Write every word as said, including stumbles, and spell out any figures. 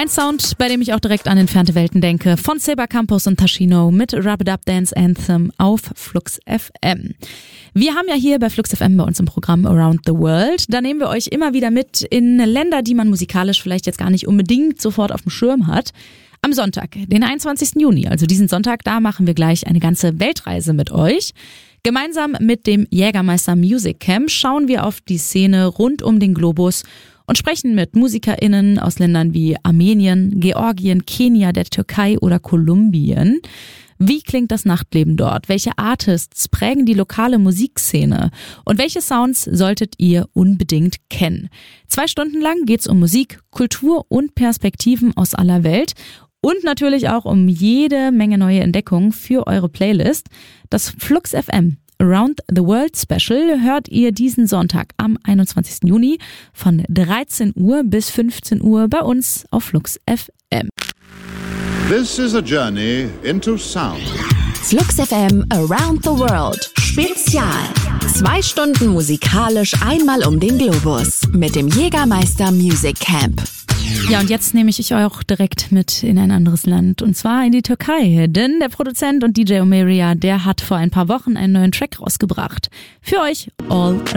Ein Sound, bei dem ich auch direkt an entfernte Welten denke, von Seba Campos und Tashino mit Rub It Up Dance Anthem auf Flux F M. Wir haben ja hier bei Flux F M bei uns im Programm Around the World. Da nehmen wir euch immer wieder mit in Länder, die man musikalisch vielleicht jetzt gar nicht unbedingt sofort auf dem Schirm hat. Am Sonntag, den einundzwanzigsten Juni, also diesen Sonntag, da machen wir gleich eine ganze Weltreise mit euch. Gemeinsam mit dem Jägermeister Music Camp schauen wir auf die Szene rund um den Globus und sprechen mit MusikerInnen aus Ländern wie Armenien, Georgien, Kenia, der Türkei oder Kolumbien. Wie klingt das Nachtleben dort? Welche Artists prägen die lokale Musikszene? Und welche Sounds solltet ihr unbedingt kennen? Zwei Stunden lang geht's um Musik, Kultur und Perspektiven aus aller Welt. Und natürlich auch um jede Menge neue Entdeckungen für eure Playlist. Das Flux F M Around the World Special hört ihr diesen Sonntag am einundzwanzigsten Juni von dreizehn Uhr bis fünfzehn Uhr bei uns auf Flux F M. This is a journey into sound. Flux F M Around the World Spezial. Zwei Stunden musikalisch einmal um den Globus mit dem Jägermeister Music Camp. Ja, und jetzt nehme ich euch auch direkt mit in ein anderes Land, und zwar in die Türkei. Denn der Produzent und D J Omeria, der hat vor ein paar Wochen einen neuen Track rausgebracht. Für euch All